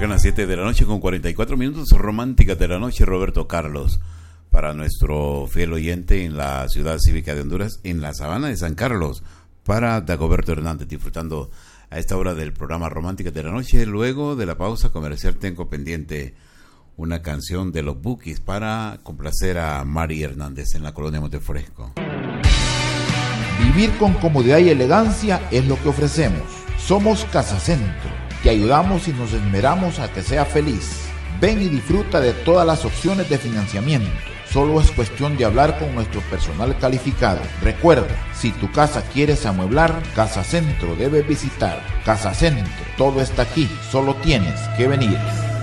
Marcan las 7 de la noche con 44 minutos, románticas de la noche, Roberto Carlos. Para nuestro fiel oyente en la ciudad cívica de Honduras, en la sabana de San Carlos, para Dagoberto Hernández, disfrutando a esta hora del programa Románticas de la Noche. Luego de la pausa comercial tengo pendiente una canción de los Bukis para complacer a Mari Hernández en la colonia Montefresco. Vivir con comodidad y elegancia es lo que ofrecemos. Somos Casa Centro. Te ayudamos y nos esmeramos a que sea feliz. Ven y disfruta de todas las opciones de financiamiento. Solo es cuestión de hablar con nuestro personal calificado. Recuerda, si tu casa quieres amueblar, Casa Centro debes visitar. Casa Centro, todo está aquí, solo tienes que venir.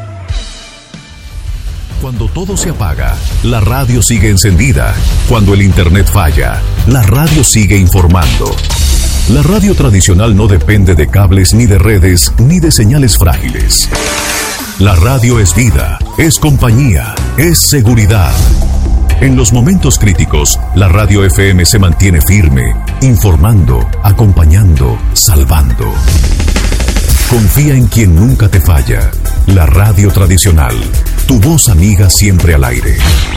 Cuando todo se apaga, la radio sigue encendida. Cuando el internet falla, la radio sigue informando. La radio tradicional no depende de cables, ni de redes, ni de señales frágiles. La radio es vida, es compañía, es seguridad. En los momentos críticos, la radio FM se mantiene firme, informando, acompañando, salvando. Confía en quien nunca te falla. La radio tradicional, tu voz amiga siempre al aire.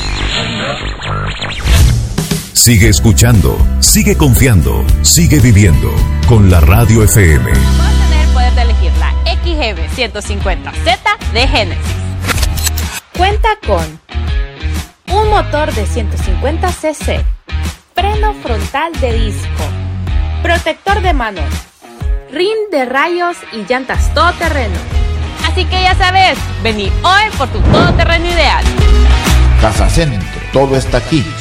Sigue escuchando, sigue confiando, sigue viviendo con la radio FM. Vas a tener el poder de elegir la XGB 150Z de Genesis. Cuenta con un motor de 150 cc, freno frontal de disco, protector de mano, rin de rayos y llantas todoterreno. Así que ya sabes, vení hoy por tu todoterreno ideal. Casa Centro, todo está aquí,